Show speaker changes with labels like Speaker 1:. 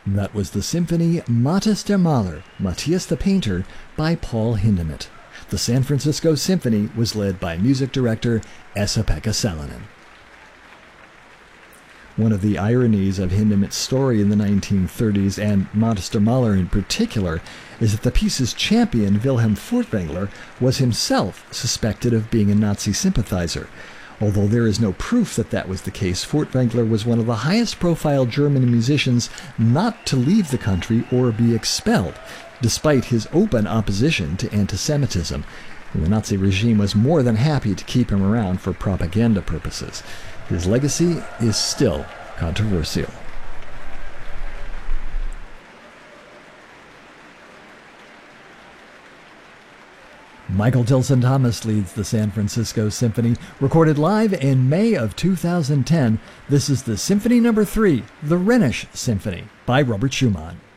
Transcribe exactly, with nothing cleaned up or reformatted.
Speaker 1: That was the symphony Matthias der Maler, Matthias the Painter, by Paul Hindemith. The San Francisco Symphony was led by music director Esa-Pekka Salonen. One of the ironies of Hindemith's story in the nineteen thirties, and Matthias der Maler in particular, is that the piece's champion, Wilhelm Furtwängler, was himself suspected of being a Nazi sympathizer. Although there is no proof that that was the case, Furtwängler was one of the highest-profile German musicians not to leave the country or be expelled, despite his open opposition to anti-Semitism. And the Nazi regime was more than happy to keep him around for propaganda purposes. His legacy is still controversial. Michael Tilson Thomas leads the San Francisco Symphony, recorded live in May of two thousand ten. This is the Symphony Number three, the Rhenish Symphony, by Robert Schumann.